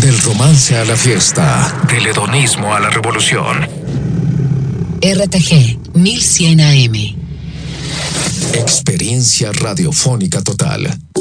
Del romance a la fiesta, del hedonismo a la revolución. RTG 1100 AM. Experiencia radiofónica total.